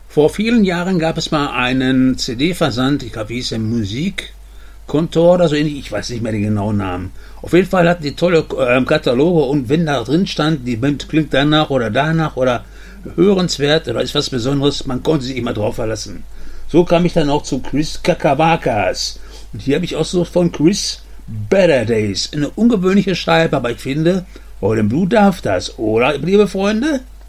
Vor vielen Jahren gab es mal einen CD-Versand, ich glaube, wie hieß der, Musikkontor oder so ähnlich, ich weiß nicht mehr den genauen Namen. Auf jeden Fall hatten die tolle Kataloge, und wenn da drin stand, die Band klingt danach oder hörenswert oder ist was Besonderes, man konnte sich immer drauf verlassen. So kam ich dann auch zu Chris Kakabakas. Und hier habe ich auch so von Chris Better Days. Eine ungewöhnliche Scheibe, aber ich finde, oh, dem Blut darf das, oder, liebe Freunde?